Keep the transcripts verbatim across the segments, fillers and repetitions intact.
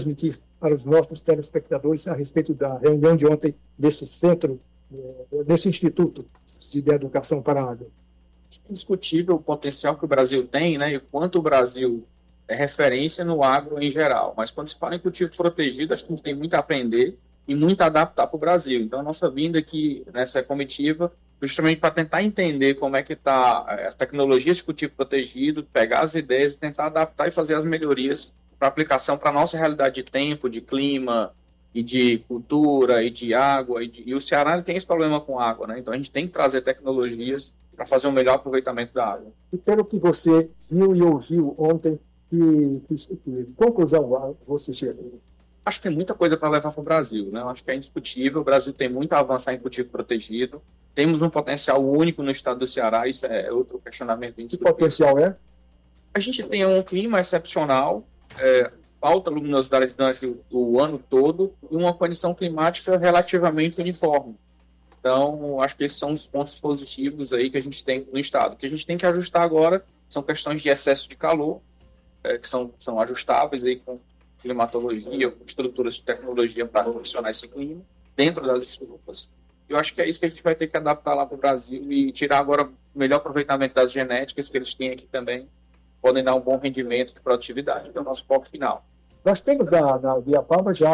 transmitir para os nossos telespectadores a respeito da reunião de ontem desse centro, desse Instituto de Educação para a Água? É indiscutível o potencial que o Brasil tem, né, e o quanto o Brasil é referência no agro em geral. Mas quando se fala em cultivo protegido, acho que a gente tem muito a aprender e muito a adaptar para o Brasil. Então, a nossa vinda aqui nessa comitiva, justamente para tentar entender como é que está as tecnologias de cultivo protegido, pegar as ideias e tentar adaptar e fazer as melhorias para aplicação para a nossa realidade de tempo, de clima, e de cultura, e de água. E, de... e o Ceará tem esse problema com água, né? Então, a gente tem que trazer tecnologias para fazer um melhor aproveitamento da água. E pelo que você viu e ouviu ontem, que, que, que conclusão você chegou? Acho que tem muita coisa para levar para o Brasil, né? Acho que é indiscutível. O Brasil tem muito a avançar em cultivo protegido. Temos um potencial único no estado do Ceará, isso é outro questionamento indiscutível. Que potencial é? A gente tem um clima excepcional, é, alta luminosidade durante o, o ano todo e uma condição climática relativamente uniforme. Então, acho que esses são os pontos positivos aí que a gente tem no estado. O que a gente tem que ajustar agora são questões de excesso de calor, é, que são, são ajustáveis aí com climatologia, com estruturas de tecnologia para condicionar esse clima dentro das estufas. Eu acho que é isso que a gente vai ter que adaptar lá para o Brasil e tirar agora o melhor aproveitamento das genéticas que eles têm aqui também, podem dar um bom rendimento de produtividade, que é o nosso foco final. Nós temos na, na Biapaba já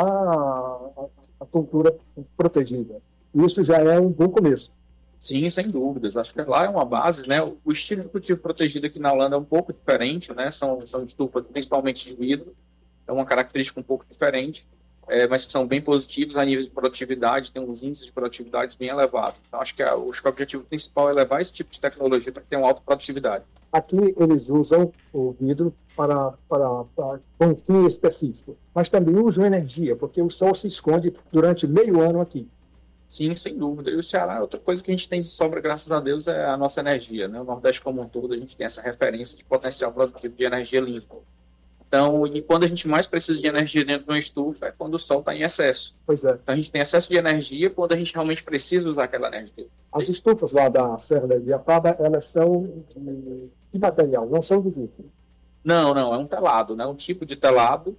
a, a cultura protegida. Isso já é um bom começo. Sim, sem dúvidas. Acho que lá é uma base, né? O estilo de cultivo protegido aqui na Holanda é um pouco diferente, né? São, são estufas principalmente de vidro, é uma característica um pouco diferente, é, mas que são bem positivos a nível de produtividade, tem uns índices de produtividade bem elevados. Então, acho que, a, acho que o objetivo principal é levar esse tipo de tecnologia para ter uma alta produtividade. Aqui eles usam o vidro para, para, para um fim específico, mas também usam energia, porque o sol se esconde durante meio ano aqui. Sim, sem dúvida. E o Ceará, outra coisa que a gente tem de sobra, graças a Deus, é a nossa energia, né? O Nordeste como um todo, a gente tem essa referência de potencial produtivo de energia limpa. Então, e quando a gente mais precisa de energia dentro de uma estufa é quando o sol está em excesso. Pois é. Então, a gente tem excesso de energia quando a gente realmente precisa usar aquela energia. As estufas lá da Serra da Ibiapaba, elas são de, de material, não são de vidro. Não, não, é um telado, né? Um tipo de telado,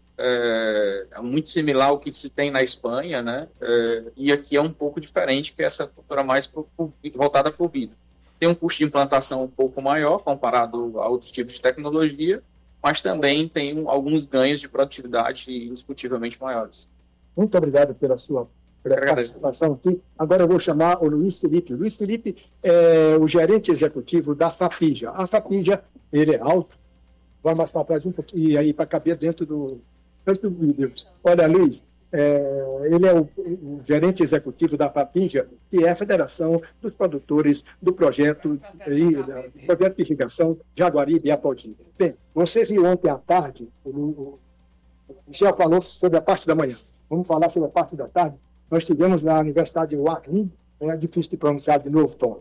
é, é muito similar ao que se tem na Espanha, né? É, e aqui é um pouco diferente, que é essa cultura mais pro, pro, voltada para o vidro. Tem um custo de implantação um pouco maior, comparado a outros tipos de tecnologia, mas também tem um, alguns ganhos de produtividade indiscutivelmente maiores. Muito obrigado pela sua participação aqui. Agora eu vou chamar o Luiz Felipe. Luiz Felipe é o gerente executivo da FAPIJA. A FAPIJA, ele é alto, vai mais para trás um pouquinho, e aí para caber dentro do, dentro do vídeo. Olha, Luiz, é, ele é o, o gerente executivo da FAPIJA, que é a Federação dos Produtores do Projeto, do projeto de Irrigação Jaguaribe e Apodi. Bem, você viu ontem à tarde, o, o Michel falou sobre a parte da manhã. Vamos falar sobre a parte da tarde. Nós tivemos na Universidade de Wagner, é difícil de pronunciar de novo, Tom,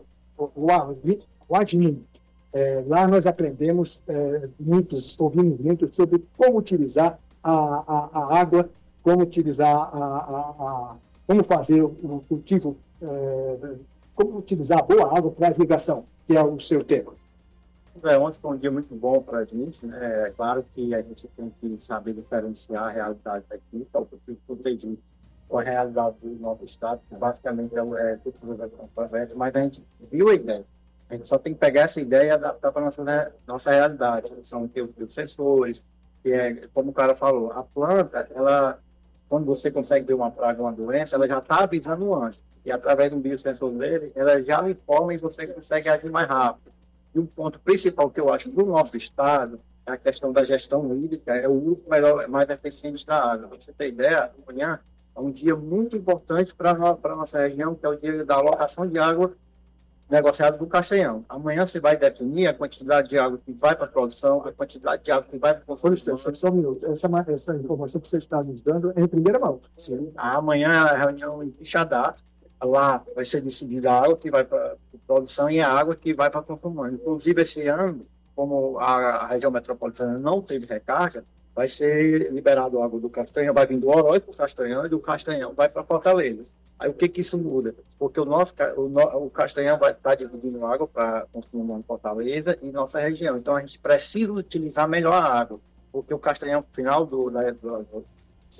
Wagner. É, lá nós aprendemos é, muito, ouvimos muito sobre como utilizar a, a, a água, como utilizar a, a, a como fazer o cultivo, é, como utilizar a boa água para a irrigação, que é o seu tema. É, ontem foi um dia muito bom para a gente, né? É claro que a gente tem que saber diferenciar a realidade daqui, que é o cultivo protegido, com a realidade do nosso estado, que basicamente é tudo é, mas a gente viu a ideia. A gente só tem que pegar essa ideia e adaptar para a nossa, nossa realidade. São os sensores, que é, como o cara falou, a planta, ela, quando você consegue ver uma praga, uma doença, ela já está avisando antes. E através do biosensor dele, ela já informa e você consegue agir mais rápido. E o ponto principal que eu acho do nosso estado é a questão da gestão hídrica, é o uso melhor, mais eficiente da água. Para você ter ideia, amanhã é um dia muito importante para a nossa região, que é o dia da alocação de água negociado do Castanhão. Amanhã você vai definir a quantidade de água que vai para a produção, a quantidade de água que vai para a construção. Só um minuto. Essa, essa informação que você está nos dando é em primeira mão. Sim. Amanhã a reunião em Quixadá, lá vai ser decidida a água que vai para a produção e a água que vai para a consumo. Inclusive, esse ano, como a, a região metropolitana não teve recarga, vai ser liberado a água do Castanhão, vai vir do Oroz para o Castanhão e do Castanhão vai para Fortaleza. Aí o que que isso muda? Porque o nosso o, o Castanhão vai estar dividindo água para consumo em Fortaleza e nossa região. Então a gente precisa utilizar melhor a água, porque o Castanhão, no final do, da, do,